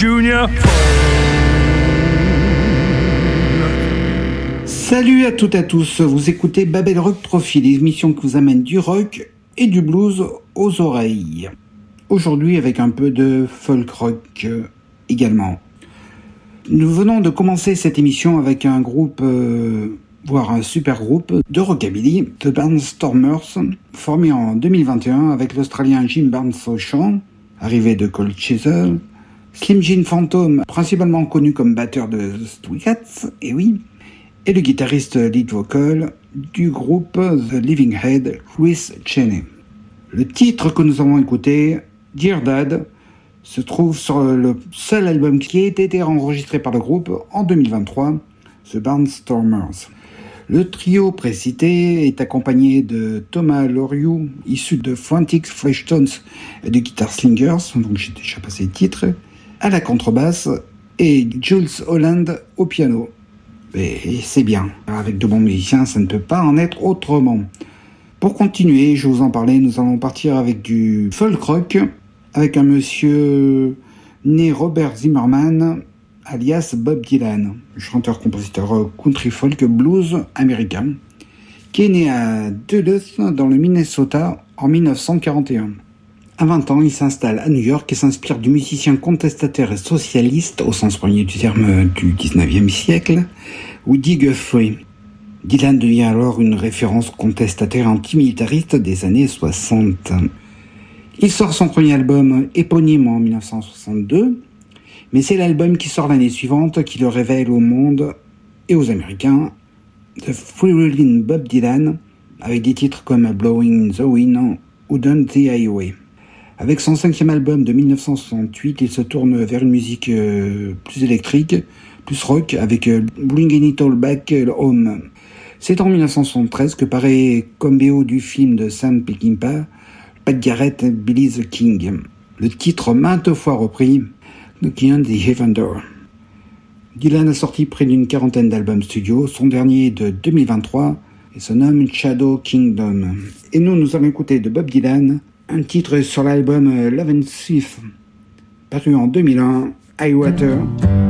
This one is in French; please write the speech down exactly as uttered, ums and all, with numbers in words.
Junior. Salut à toutes et à tous, vous écoutez Babel Rock Trophy, l'émission qui vous amène du rock et du blues aux oreilles. Aujourd'hui avec un peu de folk rock euh, également. Nous venons de commencer cette émission avec un groupe, euh, voire un super groupe de rockabilly, The Barnstormers, formé en deux mille vingt et un avec l'Australien Jim Barnes au chant, arrivé de Cold Chisel, Slim Jim Phantom, principalement connu comme batteur de The Stray Cats, et oui, et le guitariste lead vocal du groupe The Living Head, Chris Cheney. Le titre que nous avons écouté, Dear Dad, se trouve sur le seul album qui a été enregistré par le groupe en deux mille vingt-trois, The Barnstormers. Le trio précité est accompagné de Thomas Loriou, issu de Frantic Fleshtones et de Guitar Slingers, donc j'ai déjà passé le titre, à la contrebasse, et Jules Holland au piano. Et c'est bien, avec de bons musiciens, ça ne peut pas en être autrement. Pour continuer, je vous en parlais, nous allons partir avec du folk rock, avec un monsieur né Robert Zimmerman, alias Bob Dylan, chanteur-compositeur country folk blues américain, qui est né à Duluth, dans le Minnesota, en dix-neuf cent quarante et un. À vingt ans, il s'installe à New York et s'inspire du musicien contestataire et socialiste, au sens premier du terme du dix-neuvième siècle, Woody Guthrie. Dylan devient alors une référence contestataire antimilitariste des années soixante. Il sort son premier album éponyme en dix-neuf cent soixante-deux, mais c'est l'album qui sort l'année suivante qui le révèle au monde et aux Américains, The Freewheelin' Bob Dylan, avec des titres comme Blowing in the Wind ou Down the Highway. Avec son cinquième album de dix-neuf cent soixante-huit, il se tourne vers une musique euh, plus électrique, plus rock, avec euh, Bringing It All Back Home. C'est en dix-neuf cent soixante-treize que paraît comme B O du film de Sam Peckinpah, Pat Garrett, Billy the King. Le titre maintes fois repris, Knocking on the Heaven Door. Dylan a sorti près d'une quarantaine d'albums studio, son dernier de deux mille vingt-trois et se nomme Shadow Kingdom. Et nous, nous allons écouter de Bob Dylan un titre sur l'album Love and Thief, paru en deux mille un, High Water.